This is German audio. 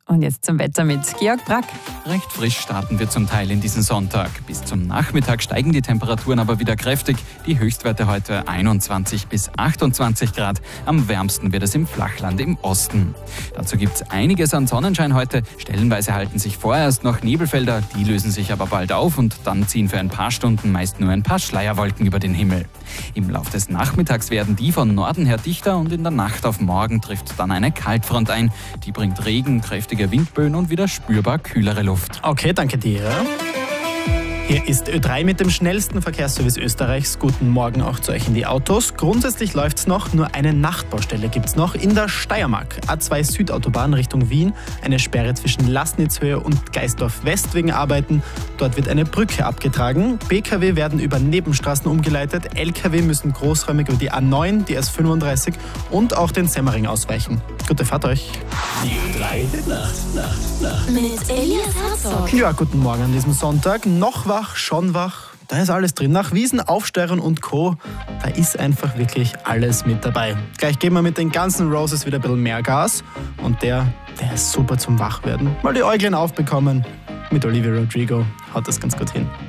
Und jetzt zum Wetter mit Georg Brack. Recht frisch starten wir zum Teil in diesen Sonntag. Bis zum Nachmittag steigen die Temperaturen aber wieder kräftig. Die Höchstwerte heute 21 bis 28 Grad. Am wärmsten wird es im Flachland im Osten. Dazu gibt es einiges an Sonnenschein heute. Stellenweise halten sich vorerst noch Nebelfelder. Die lösen sich aber bald auf und dann ziehen für ein paar Stunden meist nur ein paar Schleierwolken über den Himmel. Im Lauf des Nachmittags werden die von Norden her dichter und in der Nacht auf morgen trifft dann eine Kaltfront ein. Die bringt Regen, kräftige Windböen und wieder spürbar kühlere Luft. Okay, danke dir. Hier ist Ö3 mit dem schnellsten Verkehrsservice Österreichs. Guten Morgen auch zu euch in die Autos. Grundsätzlich läuft's noch, nur eine Nachtbaustelle gibt's noch in der Steiermark. A2 Südautobahn Richtung Wien, eine Sperre zwischen Laßnitzhöhe und Geisdorf West wegen Arbeiten. Dort wird eine Brücke abgetragen. PKW werden über Nebenstraßen umgeleitet. LKW müssen großräumig über die A9, die S35 und auch den Semmering ausweichen. Gute Fahrt euch. Die Ö3 Nacht. Mit Elias Herzog. Ja, guten Morgen an diesem Sonntag. Noch wach, schon wach. Da ist alles drin. Nach Wiesen, Aufsteigern und Co. Da ist einfach wirklich alles mit dabei. Gleich geben wir mit den ganzen Roses wieder ein bisschen mehr Gas. Und der ist super zum Wachwerden. Mal die Äuglein aufbekommen. Mit Olivia Rodrigo haut das ganz gut hin.